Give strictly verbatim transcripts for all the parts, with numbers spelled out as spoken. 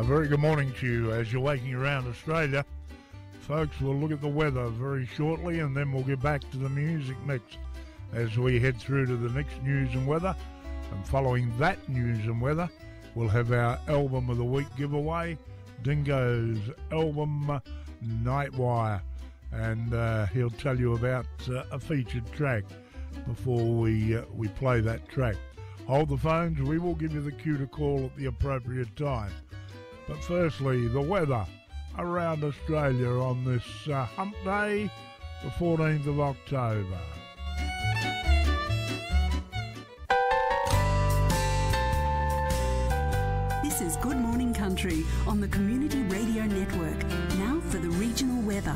A very good morning to you as you're waking around Australia. Folks, we'll look at the weather very shortly and then we'll get back to the music mix as we head through to the next news and weather. And following that news and weather, we'll have our Album of the Week giveaway, Dingo's album Nightwire. And uh, he'll tell you about uh, a featured track before we, uh, we play that track. Hold the phones, we will give you the cue to call at the appropriate time. But firstly, the weather around Australia on this uh, hump day, the fourteenth of October. This is Good Morning Country on the Community Radio Network. Now for the regional weather.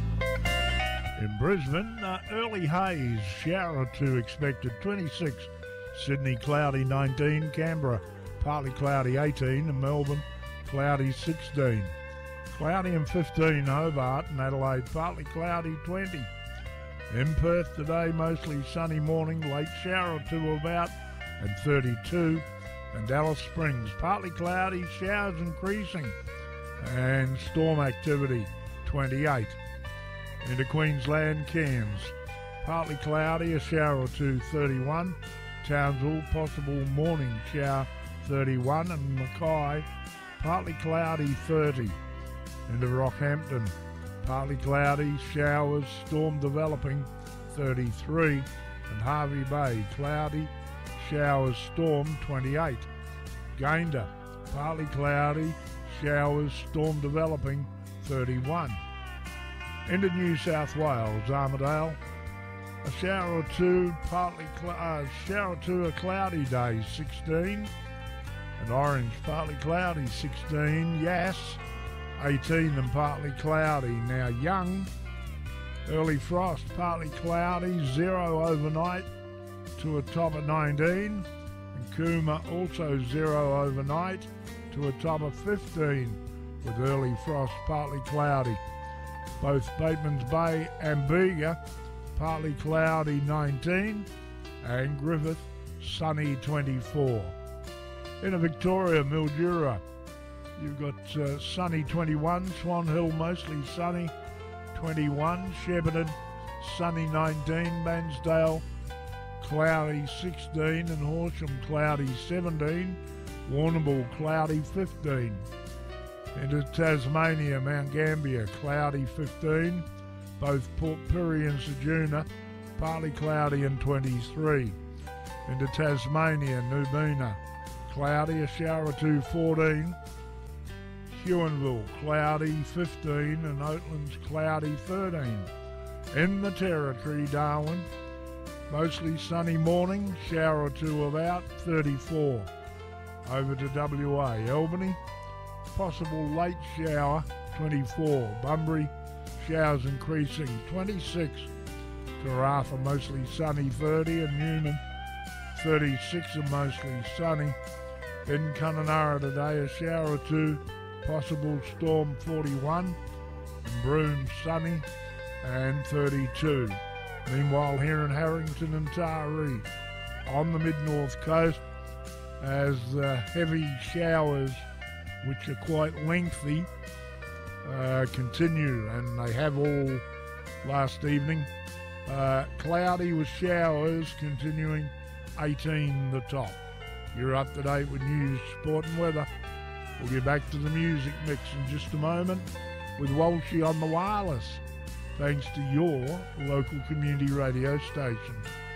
In Brisbane, uh, early haze, shower or two expected, twenty-six. Sydney, cloudy, nineteen. Canberra, partly cloudy, eighteen. And Melbourne, cloudy, sixteen. Cloudy and fifteen, Hobart and Adelaide, partly cloudy, twenty. In Perth today, mostly sunny morning, late shower or two about, and thirty-two. And Alice Springs, partly cloudy, showers increasing, and storm activity, twenty-eight. Into Queensland, Cairns, partly cloudy, a shower or two, thirty-one. Townsville, possible morning shower, thirty-one. And Mackay, partly cloudy, thirty. Into Rockhampton, partly cloudy, showers, storm developing, thirty-three. And Hervey Bay, cloudy, showers, storm, twenty-eight. Gayndah, partly cloudy, showers, storm developing, thirty-one. Into New South Wales, Armidale, a shower or two, partly cl- uh, shower or two, a cloudy day, sixteen. And Orange, partly cloudy, sixteen. Yass, eighteen and partly cloudy. Now Young, early frost, partly cloudy, zero overnight to a top of nineteen. And Cooma also zero overnight to a top of fifteen with early frost, partly cloudy. Both Bateman's Bay and Bega, partly cloudy, nineteen, and Griffith, sunny, twenty-four. In Victoria, Mildura, you've got uh, sunny, twenty-one. Swan Hill, mostly sunny, twenty-one. Shepparton, sunny, nineteen. Bansdale, cloudy, sixteen. And Horsham, cloudy, seventeen. Warrnambool, cloudy, fifteen. Into Tasmania, Mount Gambier, cloudy, fifteen. Both Port Pirie and Ceduna, partly cloudy and twenty-three. Into Tasmania, Nubina, cloudy, a shower or two, fourteen. Huonville, cloudy, fifteen. And Oatlands, cloudy, thirteen. In the Territory, Darwin, mostly sunny morning, shower or two about, thirty-four. Over to W A, Albany, possible late shower, twenty-four. Bunbury, showers increasing, twenty-six. Karratha, mostly sunny, thirty. And Newman, thirty-six and mostly sunny. In Kununurra today, a shower or two, possible storm, forty-one. And Broome, sunny and thirty-two. Meanwhile, here in Harrington and Taree, on the mid-north coast, as the heavy showers, which are quite lengthy, uh, continue, and they have all last evening. Uh, cloudy with showers continuing, eighteen the top. You're up to date with news, sport and weather. We'll get back to the music mix in just a moment with Walshy on the wireless, thanks to your local community radio station.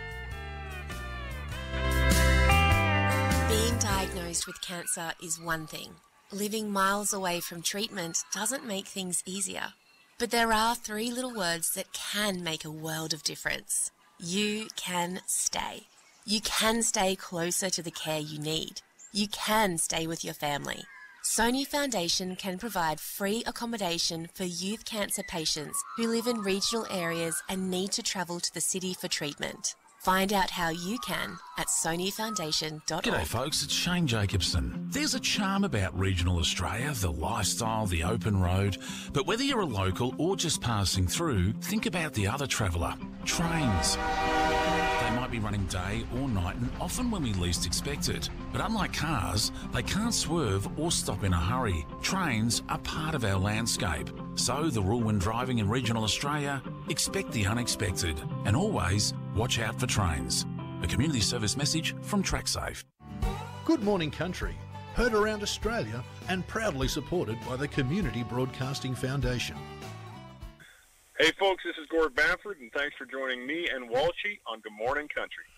Being diagnosed with cancer is one thing. Living miles away from treatment doesn't make things easier. But there are three little words that can make a world of difference. You can stay. You can stay closer to the care you need. You can stay with your family. Sony Foundation can provide free accommodation for youth cancer patients who live in regional areas and need to travel to the city for treatment. Find out how you can at sony foundation dot org. G'day folks, it's Shane Jacobson. There's a charm about regional Australia, the lifestyle, the open road. But whether you're a local or just passing through, think about the other traveller. Trains. They might be running day or night and often when we least expect it. But unlike cars, they can't swerve or stop in a hurry. Trains are part of our landscape. So the rule when driving in regional Australia, expect the unexpected and always watch out for trains. A community service message from TrackSafe. Good Morning Country, heard around Australia and proudly supported by the Community Broadcasting Foundation. Hey folks, this is Gord Bamford, and thanks for joining me and Walshy on Good Morning Country.